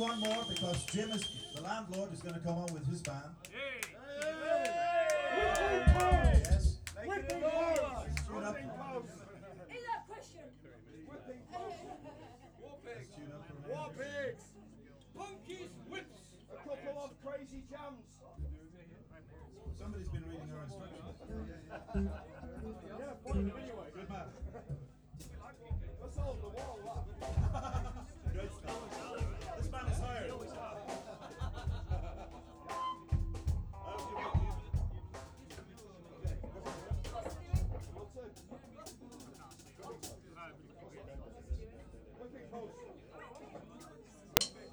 one more because Jim is, the landlord, is going to come on with his band. Yes. Whipping post. Tune up. Is that question? Whipping post. War pigs. Tune up for a War minute. pigs. Punkies, whips. A couple of crazy jams. Somebody's been reading our instructions.